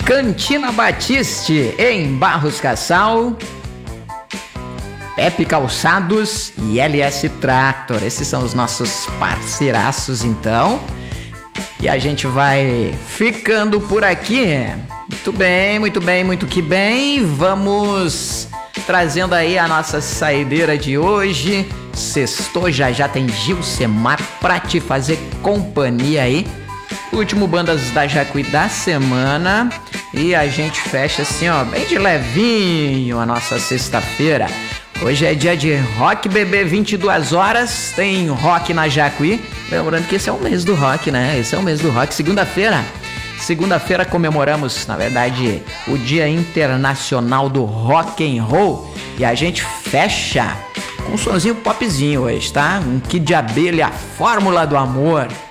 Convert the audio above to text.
Cantina Batiste, em Barros Cassal, Pepe Calçados e LS Tractor. Esses são os nossos parceiraços, então. E a gente vai ficando por aqui. Muito bem, muito bem, muito que bem. Vamos trazendo aí a nossa saideira de hoje. Sextou, já tem Gilcemar pra te fazer companhia aí. Último Bandas da Jacuí da semana. E a gente fecha assim, ó, bem de levinho a nossa sexta-feira. Hoje é dia de Rock Bebê, 22 horas, tem rock na Jacuí. Lembrando que esse é o mês do rock, né? Esse é o mês do rock. Segunda-feira comemoramos, na verdade, o Dia Internacional do Rock and Roll. E a gente fecha com um sonzinho popzinho hoje, tá? Um Kid de Abelha, a Fórmula do Amor.